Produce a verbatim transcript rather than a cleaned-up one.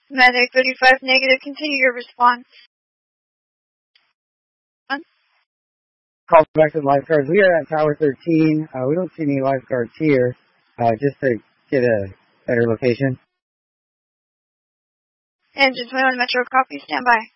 Medic thirty-five negative, continue your response. Call back to the lifeguards. We are at Tower thirteen. Uh, we don't see any lifeguards here. Uh, just to get a better location. Engine twenty-one Metro, copy, stand by.